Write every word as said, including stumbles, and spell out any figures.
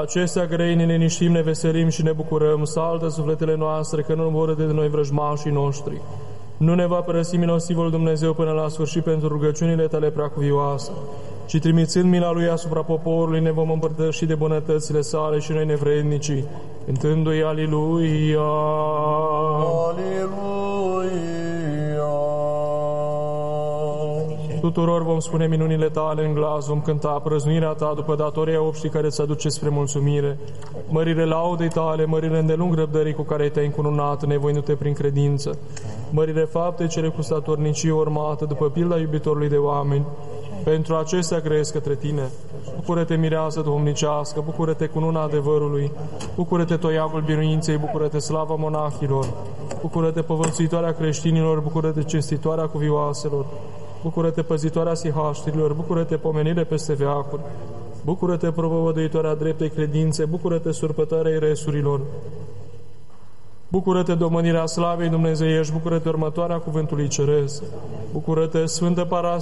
acestea grei ne liniștim, ne veselim și ne bucurăm. Saltă sufletele noastre, că nu vor de noi vrăjmașii noștri. Nu ne va părăsi milostivul Dumnezeu până la sfârșit pentru rugăciunile tale preacuvioase, ci trimițând mila Lui asupra poporului, ne vom împărtăși de bunătățile sale și noi nevrednicii, cântându-i Aliluia. Aliluia. Tuturor vom spune minunile tale în glas, vom cânta prăznuirea ta după datoria obștii care îți aduce spre mulțumire. Mărire laudei tale, mărire îndelung răbdării cu care te-ai încununat, nevoindu-te prin credință. Mărire fapte cele cu statornicie urmată, după pilda iubitorului de oameni. Pentru acestea grăiesc către tine. Bucură-te, mireasă duhovnicească, bucură-te cununa adevărului, bucură-te toiagul biruinței, bucură-te slava monahilor, bucură-te povățuitoarea creștinilor, bucură-te cinstitoarea cuvioaselor, bucură-te păzitoarea sihaștilor, bucură-te pomenire peste veacuri, bucură-te propovăduitoarea dreptei credințe, bucură-te surpătoarea iresurilor, bucură-te domânirea slavei dumnezeiești, bucură-te următoarea cuvântului ceresc, bucură-te Sfântă Parascevă